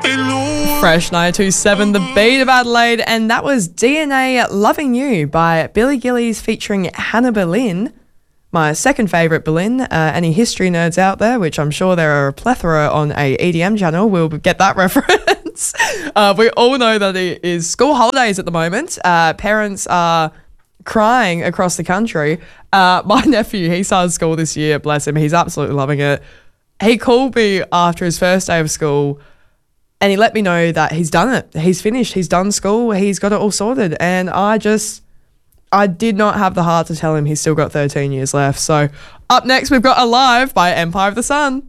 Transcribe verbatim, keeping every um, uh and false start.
Fresh ninety-two point seven, The Beat of Adelaide, and that was D N A Loving You by Billy Gillies featuring Hannah Boleyn. My second favourite Boleyn. Uh, any history nerds out there, which I'm sure there are a plethora on a E D M channel, will get that reference. uh, we all know that it is school holidays at the moment. Uh, parents are crying across the country. Uh, my nephew, he started school this year, bless him. He's absolutely loving it. He called me after his first day of school and he let me know that he's done it. He's finished. He's done school. He's got it all sorted. And I just, I did not have the heart to tell him he's still got thirteen years left. So up next, we've got Alive by Empire of the Sun.